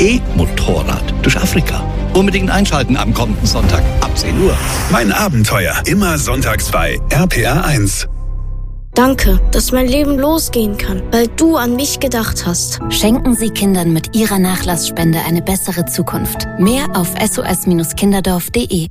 E-Motorrad durch Afrika. Unbedingt einschalten am kommenden Sonntag ab 10 Uhr. Mein Abenteuer, immer sonntags bei RPR 1. Danke, dass mein Leben losgehen kann, weil du an mich gedacht hast. Schenken Sie Kindern mit Ihrer Nachlassspende eine bessere Zukunft. Mehr auf sos-kinderdorf.de.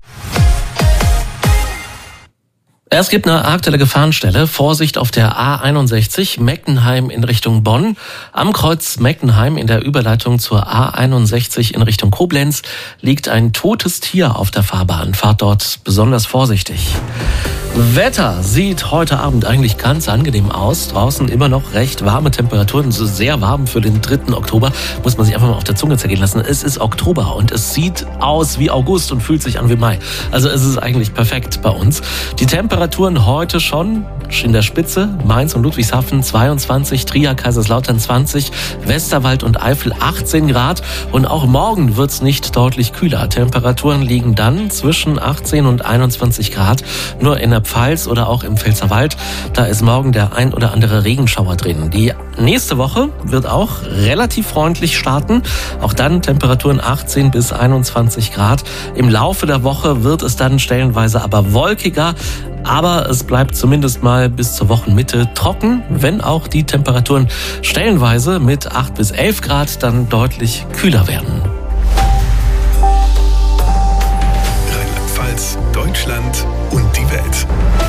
Es gibt eine aktuelle Gefahrenstelle. Vorsicht auf der A61 Meckenheim in Richtung Bonn. Am Kreuz Meckenheim in der Überleitung zur A61 in Richtung Koblenz liegt ein totes Tier auf der Fahrbahn. Fahrt dort besonders vorsichtig. Wetter sieht heute Abend eigentlich ganz angenehm aus. Draußen immer noch recht warme Temperaturen, so sehr warm für den 3. Oktober. Muss man sich einfach mal auf der Zunge zergehen lassen. Es ist Oktober und es sieht aus wie August und fühlt sich an wie Mai. Also es ist eigentlich perfekt bei uns. Die Temperaturen heute schon in der Spitze: Mainz und Ludwigshafen 22, Trier, Kaiserslautern 20, Westerwald und Eifel 18 Grad. Und auch morgen wird's nicht deutlich kühler. Temperaturen liegen dann zwischen 18 und 21 Grad. Nur in der Pfalz oder auch im Pfälzerwald, da ist morgen der ein oder andere Regenschauer drin. Die nächste Woche wird auch relativ freundlich starten. Auch dann Temperaturen 18 bis 21 Grad. Im Laufe der Woche wird es dann stellenweise aber wolkiger. Aber es bleibt zumindest mal bis zur Wochenmitte trocken, wenn auch die Temperaturen stellenweise mit 8 bis 11 Grad dann deutlich kühler werden. Rheinland-Pfalz, Deutschland und die Welt.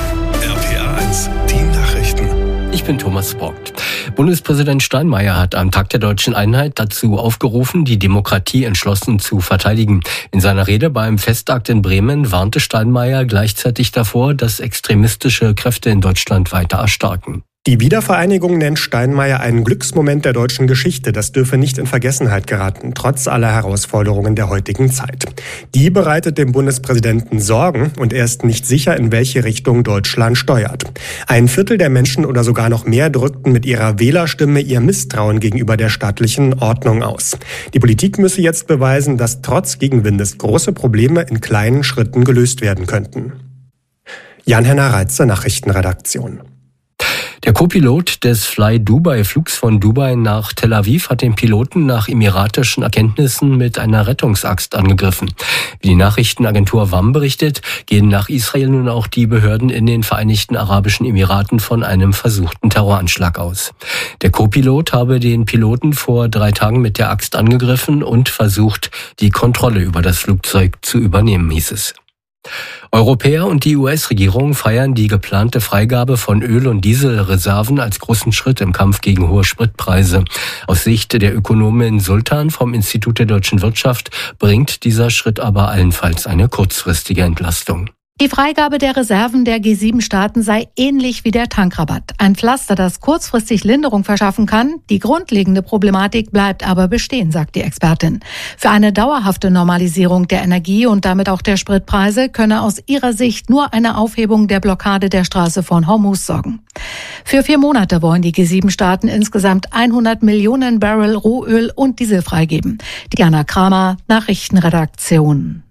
RPR 1, die Nachrichten. Ich bin Thomas Vogt. Bundespräsident Steinmeier hat am Tag der Deutschen Einheit dazu aufgerufen, die Demokratie entschlossen zu verteidigen. In seiner Rede beim Festakt in Bremen warnte Steinmeier gleichzeitig davor, dass extremistische Kräfte in Deutschland weiter erstarken. Die Wiedervereinigung nennt Steinmeier einen Glücksmoment der deutschen Geschichte. Das dürfe nicht in Vergessenheit geraten, trotz aller Herausforderungen der heutigen Zeit. Die bereitet dem Bundespräsidenten Sorgen und er ist nicht sicher, in welche Richtung Deutschland steuert. 1/4 der Menschen oder sogar noch mehr drückten mit ihrer Wählerstimme ihr Misstrauen gegenüber der staatlichen Ordnung aus. Die Politik müsse jetzt beweisen, dass trotz Gegenwindes große Probleme in kleinen Schritten gelöst werden könnten. Jan-Henner Reitze, Nachrichtenredaktion. Der Co-Pilot des Fly Dubai-Flugs von Dubai nach Tel Aviv hat den Piloten nach emiratischen Erkenntnissen mit einer Rettungsaxt angegriffen. Wie die Nachrichtenagentur WAM berichtet, gehen nach Israel nun auch die Behörden in den Vereinigten Arabischen Emiraten von einem versuchten Terroranschlag aus. Der Co-Pilot habe den Piloten vor 3 Tagen mit der Axt angegriffen und versucht, die Kontrolle über das Flugzeug zu übernehmen, hieß es. Europäer und die US-Regierung feiern die geplante Freigabe von Öl- und Dieselreserven als großen Schritt im Kampf gegen hohe Spritpreise. Aus Sicht der Ökonomin Sultan vom Institut der deutschen Wirtschaft bringt dieser Schritt aber allenfalls eine kurzfristige Entlastung. Die Freigabe der Reserven der G7-Staaten sei ähnlich wie der Tankrabatt. Ein Pflaster, das kurzfristig Linderung verschaffen kann. Die grundlegende Problematik bleibt aber bestehen, sagt die Expertin. Für eine dauerhafte Normalisierung der Energie und damit auch der Spritpreise könne aus ihrer Sicht nur eine Aufhebung der Blockade der Straße von Hormuz sorgen. Für 4 Monate wollen die G7-Staaten insgesamt 100 Millionen Barrel Rohöl und Diesel freigeben. Diana Kramer, Nachrichtenredaktion.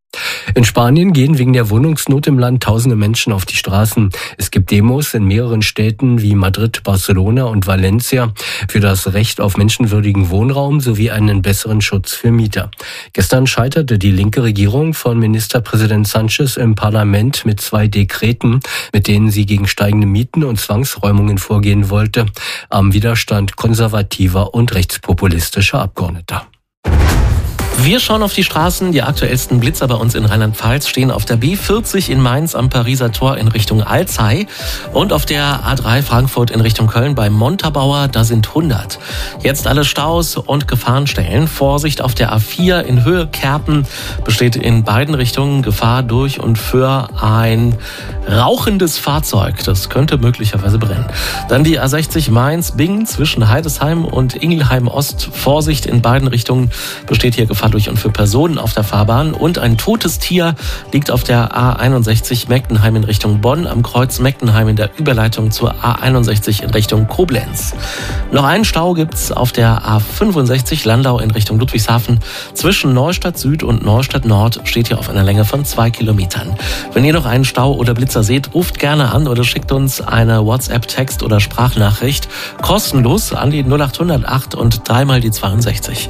In Spanien gehen wegen der Wohnungsnot im Land tausende Menschen auf die Straßen. Es gibt Demos in mehreren Städten wie Madrid, Barcelona und Valencia für das Recht auf menschenwürdigen Wohnraum sowie einen besseren Schutz für Mieter. Gestern scheiterte die linke Regierung von Ministerpräsident Sánchez im Parlament mit 2 Dekreten, mit denen sie gegen steigende Mieten und Zwangsräumungen vorgehen wollte, am Widerstand konservativer und rechtspopulistischer Abgeordneter. Wir schauen auf die Straßen. Die aktuellsten Blitzer bei uns in Rheinland-Pfalz stehen auf der B40 in Mainz am Pariser Tor in Richtung Alzey und auf der A3 Frankfurt in Richtung Köln bei Montabaur, da sind 100. Jetzt alle Staus und Gefahrenstellen. Vorsicht auf der A4 in Höhe Kerpen besteht in beiden Richtungen Gefahr durch und für ein rauchendes Fahrzeug. Das könnte möglicherweise brennen. Dann die A60 Mainz-Bingen zwischen Heidesheim und Ingelheim Ost. Vorsicht in beiden Richtungen besteht hier Gefahr durch und für Personen auf der Fahrbahn. Und ein totes Tier liegt auf der A61 Meckenheim in Richtung Bonn am Kreuz Meckenheim in der Überleitung zur A61 in Richtung Koblenz. Noch einen Stau gibt's auf der A65 Landau in Richtung Ludwigshafen. Zwischen Neustadt Süd und Neustadt Nord steht hier auf einer Länge von 2 Kilometern. Wenn ihr noch einen Stau oder Blitzer seht, ruft gerne an oder schickt uns eine WhatsApp-Text- oder Sprachnachricht kostenlos an die 0800 8 und 3 mal die 62.